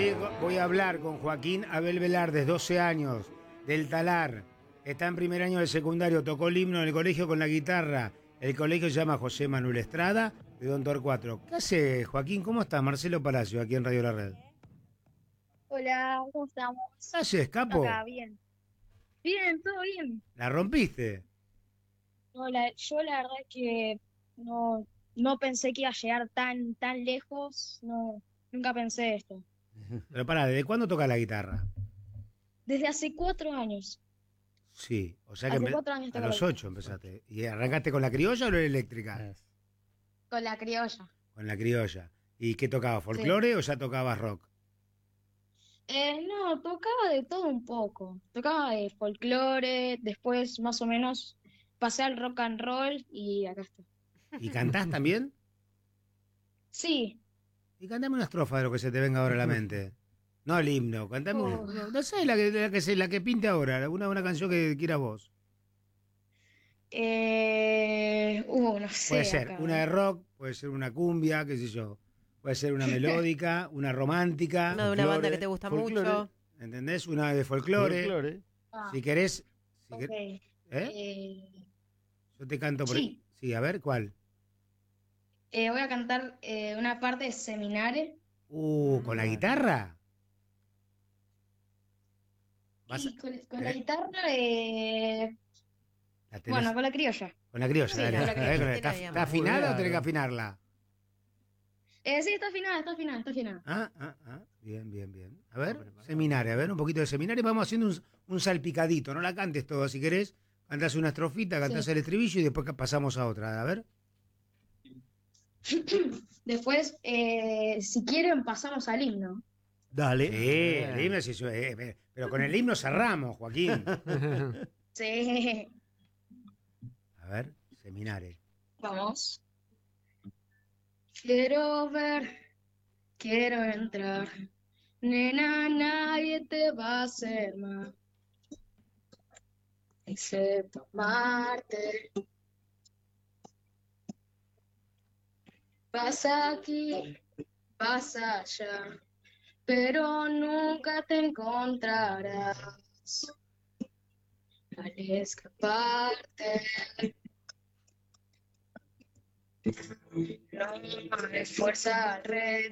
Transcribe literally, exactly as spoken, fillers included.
salir, voy a hablar con Joaquín Abel Velarde, doce años, del Talar. Está en primer año de secundario, tocó el himno en el colegio con la guitarra. El colegio se llama José Manuel Estrada, de Don Torcuato. ¿Qué hace, Joaquín? ¿Cómo estás? Marcelo Palacio, aquí en Radio La Red. Hola, ¿cómo estamos? ¿Qué haces, Acá, capo? bien. Bien, todo bien. ¿La rompiste? No, la- yo la verdad es que no, no pensé que iba a llegar tan, tan lejos. No, nunca pensé esto. Pero pará, ¿desde cuándo tocas la guitarra? Desde hace cuatro años. Sí, o sea que Hace empe- cuatro años a toco la los guitarra. ocho empezaste. ¿Y arrancaste con la criolla o la eléctrica? Es. Con la criolla. Con la criolla. ¿Y qué tocabas? Sí. ¿Folclore o ya tocabas rock? Eh, no, tocaba de todo un poco. Tocaba de folclore, después más o menos pasé al rock and roll y acá estoy. ¿Y cantás también? Sí. Y cantame una estrofa de lo que se te venga ahora a la mente. No el himno, cantame un, Oh, no, no sé, la que, la que se, la que pinte ahora, una, una canción que quieras vos. eh, uh, no Puede sé ser acá. una de rock, puede ser una cumbia, qué sé yo. Puede ser una melódica, una romántica, Una de una banda que Folclore, te gusta folclore, mucho. ¿entendés? Una de folclore. folclore. Ah, Si querés, si ok. quer- ¿eh? Eh, Yo te canto por... sí, Sí, a ver, ¿cuál? eh, voy a cantar eh, una parte de Seminare Uh, ¿con la Ah, guitarra? Vas a- y con, con la ¿tenés- guitarra, eh, ¿La bueno, tenés? con la criolla. Con la criolla, Sí, dale. con la A ver, criolla. ¿está, Tiene ahí a está mano. afinada o tenés que Claro. afinarla? Eh, sí, está afinada, está afinada, está afinada. Ah, ah, ah. Bien, bien, bien. A ver, seminario, a ver, un poquito de seminario. Vamos haciendo un, un salpicadito. No la cantes todo si querés. Cantás una estrofita, cantás Sí. el estribillo y después pasamos a otra. A ver. Después, eh, si quieren, pasamos al himno. Dale. Sí, el himno sí, sí, eh, eh, pero con el himno cerramos, Joaquín. Sí, A ver, seminario. vamos. Quiero ver, quiero entrar. Nena, nadie te va a hacer mal, excepto amarte. Pasa aquí, pasa allá, pero nunca te encontrarás al escaparte. No hay fuerza alrededor.